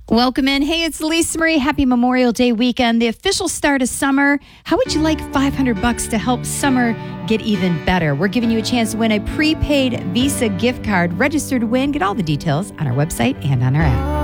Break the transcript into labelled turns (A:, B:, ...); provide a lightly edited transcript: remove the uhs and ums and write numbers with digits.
A: Welcome in. Hey, it's Lisa Marie. Happy Memorial Day weekend, the official start of summer. How would you like $500 to help summer get even better? We're giving you a chance to win a prepaid Visa gift card. Register to win. Get all the details on our website and on our app.